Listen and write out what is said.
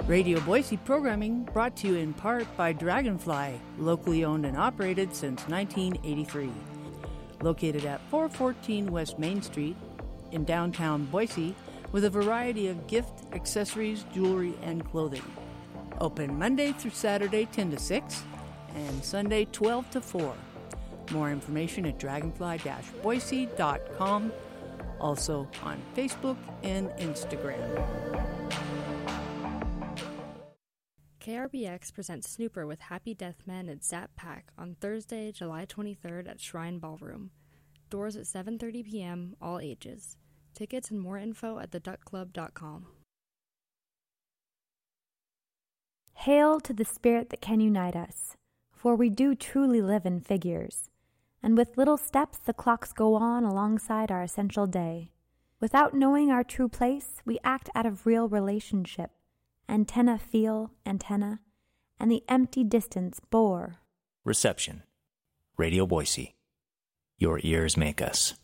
Radio Boise programming brought to you in part by Dragonfly, locally owned and operated since 1983. Located at 414 West Main Street in downtown Boise with a variety of gift, accessories, jewelry, and clothing. Open Monday through Saturday 10 to 6 and Sunday 12 to 4. More information at dragonfly-boise.com. Also on Facebook and Instagram. KRBX presents Snooper with Happy Deathman at Zap Pack on Thursday, July 23rd at Shrine Ballroom. Doors at 7:30 p.m., all ages. Tickets and more info at theduckclub.com. Hail to the spirit that can unite us, for we do truly live in figures, and with little steps the clocks go on alongside our essential day. Without knowing our true place, we act out of real relationship. Antenna feel antenna, and the empty distance bore. Reception. Radio Boise. Your ears make us.